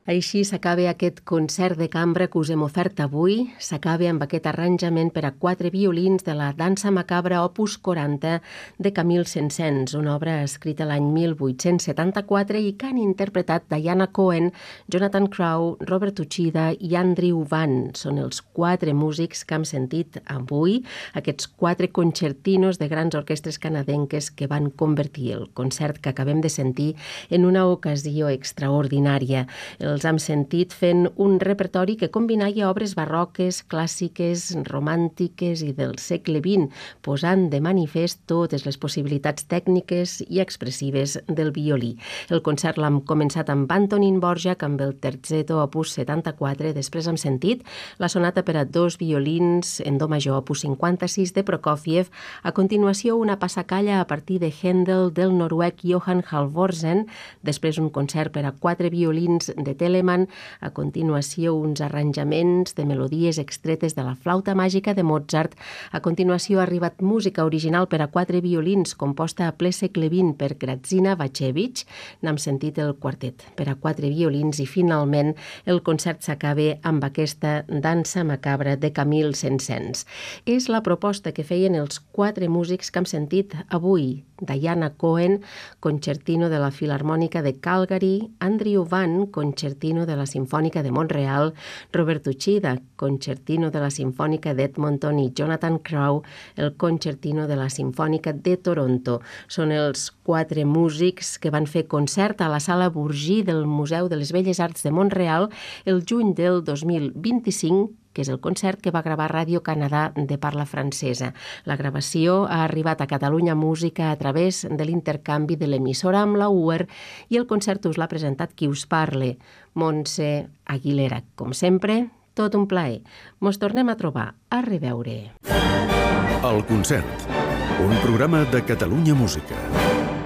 Així s'acaba aquest concert de cambra que us hem ofert avui. S'acaba amb aquest arranjament per a 4 violins de la Dansa macabra opus 40 de Camille Saint-Saëns, una obra escrita l'any 1874 i que han interpretat Diana Cohen, Jonathan Crowe, Robert Uchida i Andrew Vann. Són els 4 músics que hem sentit avui, aquests 4 concertinos de grans orquestres canadenques que van convertir el concert que acabem de sentir en una ocasió extraordinària. Els hem sentit fent un repertori que combinaia obres barroques, clàssiques, romàntiques i del segle XX, posant de manifest totes les possibilitats tècniques i expressives del violí. El concert l'hem començat amb Antonín Dvořák, amb el Terzetto opus 74, després hem sentit la sonata per a 2 violins en do major opus 56 de Prokofiev, a continuació una passacalla a partir de Händel del noruec Johan Halvorsen, després un concert per a 4 violins de Telemann, a continuació uns arranjaments de melodies extretes de la flauta màgica de Mozart, a continuació ha arribat música original per a 4 violins composta a ple segle XX per Grazina Bacevic, n'hem sentit el quartet per a 4 violins i finalment el concert s'acaba amb aquesta Dansa macabra de Camille Saint-Saëns. És la proposta que feien els 4 músics que hem sentit avui: Diana Cohen, concertino de la Filharmònica de Calgary; Andrew Vann, concertino de la Simfònica de Montreal; Robert Uchida, concertino de la Simfònica d'Edmonton; i Jonathan Crowe, el concertino de la Simfònica de Toronto. Són els 4 músics que van fer concert a la Sala Bourgie del Museu de les Belles Arts de Montreal el juny del 2025, que és el concert que va gravar Radio-Canadà de parla francesa. La gravació ha arribat a Catalunya Música a través de l'intercanvi de l'emissora amb la UR i el concert us l'ha presentat qui us parle, Montse Aguilera. Com sempre, tot un plaer. Mos tornem a trobar. A reveure. El concert, un programa de Catalunya Música.